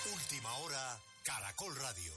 Última hora, Caracol Radio.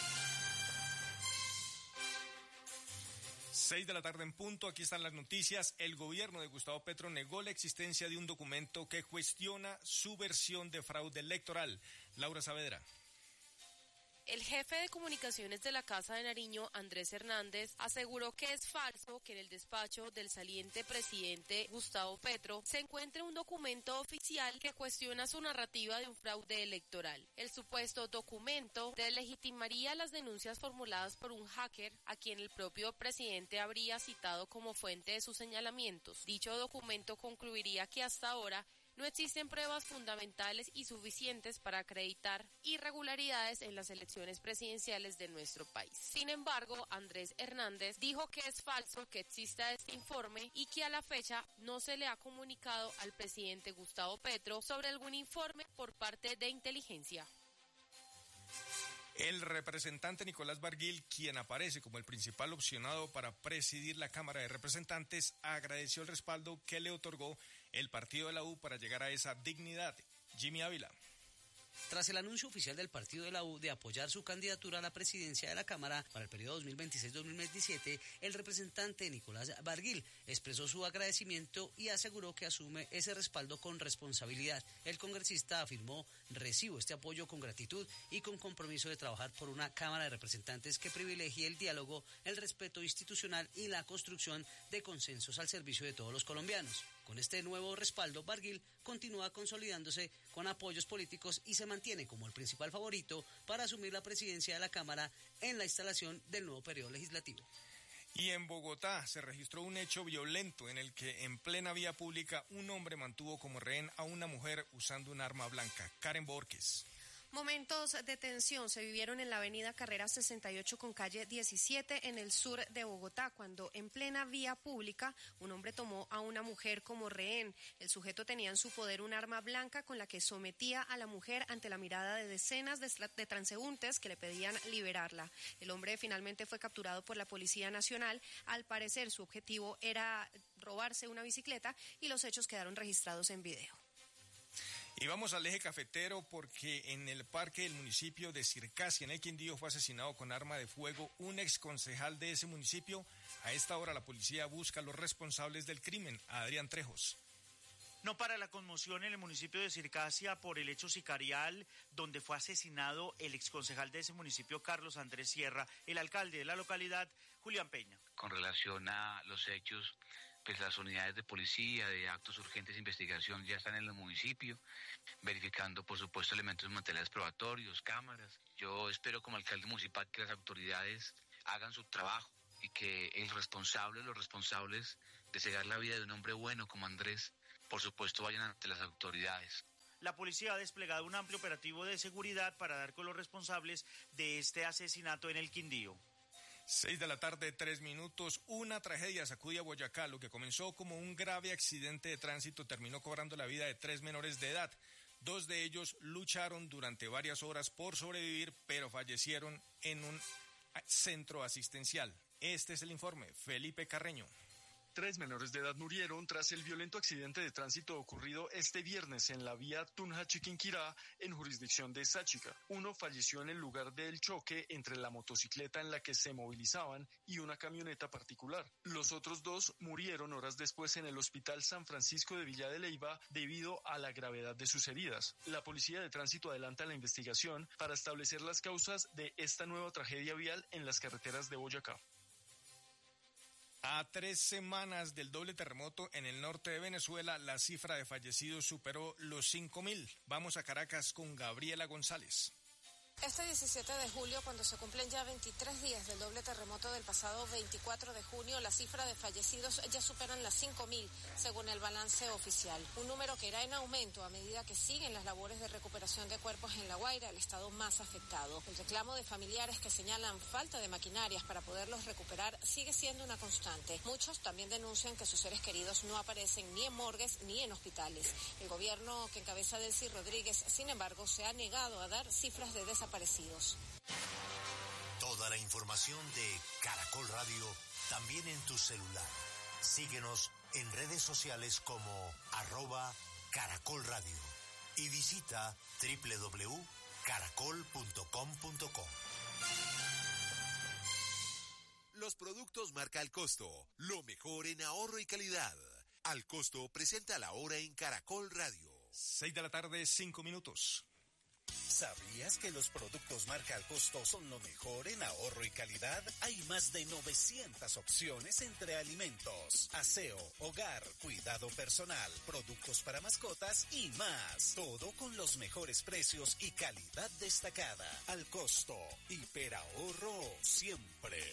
6 de la tarde en punto, aquí están las noticias. El gobierno de Gustavo Petro negó la existencia de un documento que cuestiona su versión de fraude electoral. Laura Saavedra. El jefe de comunicaciones de la Casa de Nariño, Andrés Hernández, aseguró que es falso que en el despacho del saliente presidente Gustavo Petro se encuentre un documento oficial que cuestiona su narrativa de un fraude electoral. El supuesto documento deslegitimaría las denuncias formuladas por un hacker a quien el propio presidente habría citado como fuente de sus señalamientos. Dicho documento concluiría que hasta ahora no existen pruebas fundamentales y suficientes para acreditar irregularidades en las elecciones presidenciales de nuestro país. Sin embargo, Andrés Hernández dijo que es falso que exista este informe y que a la fecha no se le ha comunicado al presidente Gustavo Petro sobre algún informe por parte de inteligencia. El representante Nicolás Barguil, quien aparece como el principal opcionado para presidir la Cámara de Representantes, agradeció el respaldo que le otorgó el partido de la U para llegar a esa dignidad. Jimmy Ávila. Tras el anuncio oficial del partido de la U de apoyar su candidatura a la presidencia de la Cámara para el periodo 2026-2027, el representante Nicolás Barguil expresó su agradecimiento y aseguró que asume ese respaldo con responsabilidad. El congresista afirmó: recibo este apoyo con gratitud y con compromiso de trabajar por una Cámara de Representantes que privilegie el diálogo, el respeto institucional y la construcción de consensos al servicio de todos los colombianos. Con este nuevo respaldo, Barguil continúa consolidándose con apoyos políticos y se mantiene como el principal favorito para asumir la presidencia de la Cámara en la instalación del nuevo periodo legislativo. Y en Bogotá se registró un hecho violento en el que en plena vía pública un hombre mantuvo como rehén a una mujer usando un arma blanca. Karen Borges. Momentos de tensión se vivieron en la avenida Carrera 68 con calle 17 en el sur de Bogotá, cuando en plena vía pública un hombre tomó a una mujer como rehén. El sujeto tenía en su poder un arma blanca con la que sometía a la mujer ante la mirada de decenas de transeúntes que le pedían liberarla. El hombre finalmente fue capturado por la Policía Nacional. Al parecer su objetivo era robarse una bicicleta y los hechos quedaron registrados en video. Y vamos al eje cafetero porque en el parque del municipio de Circasia, en el Quindío, fue asesinado con arma de fuego un exconcejal de ese municipio. A esta hora la policía busca a los responsables del crimen. A Adrián Trejos. No para la conmoción en el municipio de Circasia por el hecho sicarial donde fue asesinado el exconcejal de ese municipio, Carlos Andrés Sierra, el alcalde de la localidad, Julián Peña. Con relación a los hechos, pues las unidades de policía, de actos urgentes de investigación ya están en el municipio, verificando por supuesto elementos materiales probatorios, cámaras. Yo espero como alcalde municipal que las autoridades hagan su trabajo y que los responsables de cegar la vida de un hombre bueno como Andrés, por supuesto vayan ante las autoridades. La policía ha desplegado un amplio operativo de seguridad para dar con los responsables de este asesinato en el Quindío. 6 de la tarde, 3 minutos. Una tragedia sacude a Boyacá. Lo que comenzó como un grave accidente de tránsito terminó cobrando la vida de 3 menores de edad. 2 de ellos lucharon durante varias horas por sobrevivir, pero fallecieron en un centro asistencial. Este es el informe. Felipe Carreño. 3 menores de edad murieron tras el violento accidente de tránsito ocurrido este viernes en la vía Tunja-Chiquinquirá, en jurisdicción de Sáchica. Uno falleció en el lugar del choque entre la motocicleta en la que se movilizaban y una camioneta particular. Los otros 2 murieron horas después en el Hospital San Francisco de Villa de Leyva debido a la gravedad de sus heridas. La Policía de Tránsito adelanta la investigación para establecer las causas de esta nueva tragedia vial en las carreteras de Boyacá. A 3 semanas del doble terremoto en el norte de Venezuela, la cifra de fallecidos superó los 5.000. Vamos a Caracas con Gabriela González. Este 17 de julio, cuando se cumplen ya 23 días del doble terremoto del pasado 24 de junio, la cifra de fallecidos ya superan las 5.000, según el balance oficial. Un número que irá en aumento a medida que siguen las labores de recuperación de cuerpos en La Guaira, el estado más afectado. El reclamo de familiares que señalan falta de maquinarias para poderlos recuperar sigue siendo una constante. Muchos también denuncian que sus seres queridos no aparecen ni en morgues ni en hospitales. El gobierno que encabeza Delcy Rodríguez, sin embargo, se ha negado a dar cifras de desapariciones. Toda la información de Caracol Radio también en tu celular. Síguenos en redes sociales como @Caracol Radio y visita caracol.com.co. Los productos marca Al Costo, lo mejor en ahorro y calidad. Al Costo presenta la hora en Caracol Radio. 6 de la tarde, 5 minutos. ¿Sabías que los productos marca Al Costo son lo mejor en ahorro y calidad? Hay más de 900 opciones entre alimentos, aseo, hogar, cuidado personal, productos para mascotas y más. Todo con los mejores precios y calidad destacada. Al Costo, hiperahorro siempre.